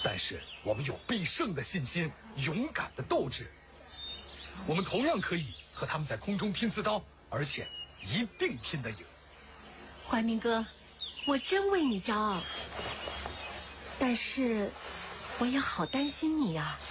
但是我们有必胜的信心，勇敢的斗志。我们同样可以和他们在空中拼刺刀，而且一定拼得赢。 怀民哥，我真为你骄傲，但是我也好担心你呀。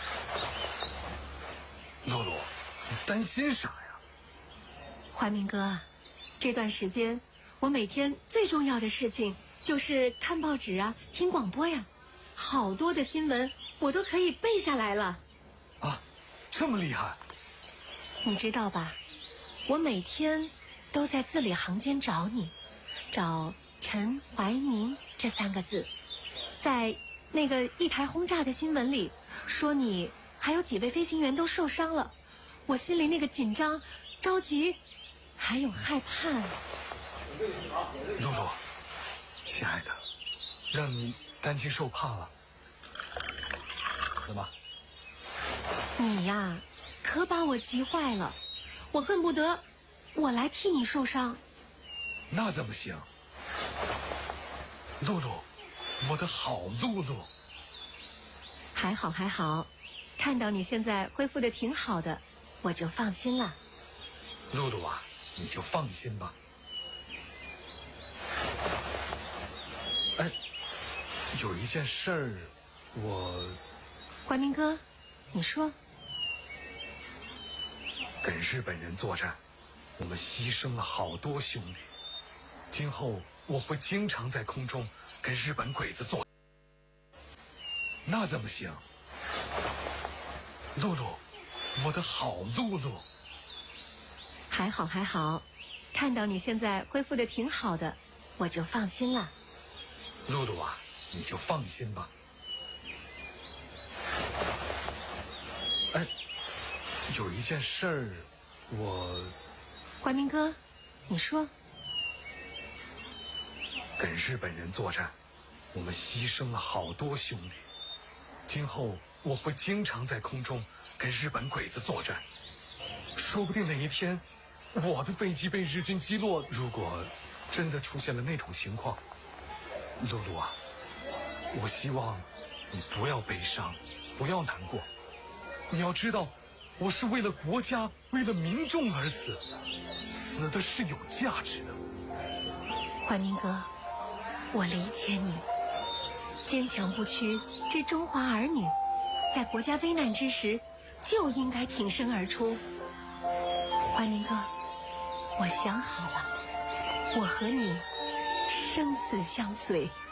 露露，你担心啥呀？ 怀民哥，这段时间我每天最重要的事情就是看报纸啊，听广播呀，好多的新闻我都可以背下来了。 啊，这么厉害？ 你知道吧，我每天都在字里行间找你，找陈怀民这3个字，在那个一台轰炸的新闻里说你还有几位飞行员都受伤了，我心里那个紧张、着急，还有害怕。 露露，亲爱的，让你担惊受怕了。怎么？ 你呀，可把我急坏了，我恨不得我来替你受伤。 那怎么行？露露，我的好露露。 还好还好，看到你现在恢复的挺好的，我就放心了。 露露啊，你就放心吧。哎，有一件事儿， 怀民哥，你说。 跟日本人作战，我们牺牲了好多兄弟。今后我会经常在空中跟日本鬼子作战。那怎么行？露露，我的好露露。 还好还好，看到你现在恢复的挺好的，我就放心了。 露露啊，你就放心吧。哎，有一件事儿， 怀民哥，你说。 跟日本人作战，我们牺牲了好多兄弟。今后我会经常在空中跟日本鬼子作战。说不定哪一天，我的飞机被日军击落。如果真的出现了那种情况，露露啊，我希望你不要悲伤，不要难过。你要知道，我是为了国家，为了民众而死，死的是有价值的。 怀民哥，我理解你，坚强不屈之中华儿女，在国家危难之时就应该挺身而出。怀民哥，我想好了，我和你生死相随。